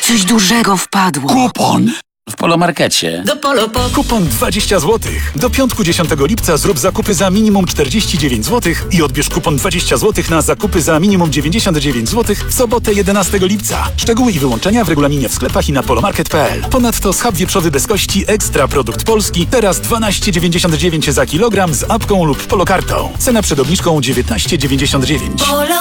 Coś dużego wpadło. Kupon! W Polomarkecie. Do Polo. Kupon 20 zł. Do piątku 10 lipca zrób zakupy za minimum 49 zł i odbierz kupon 20 zł na zakupy za minimum 99 zł w sobotę 11 lipca. Szczegóły i wyłączenia w regulaminie w sklepach i na polomarket.pl. Ponadto schab wieprzowy bez kości Ekstra Produkt Polski teraz 12,99 za kilogram z apką lub polokartą. Cena przed obniżką 19,99.